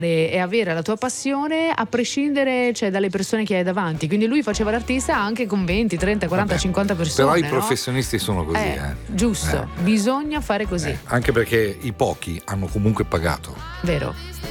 e avere la tua passione a prescindere, cioè, dalle persone che hai davanti. Quindi lui faceva l'artista anche con 20, 30, 40, 50 persone. Però i no? professionisti sono così. Giusto, bisogna fare così. Anche perché i pochi hanno comunque pagato. Vero.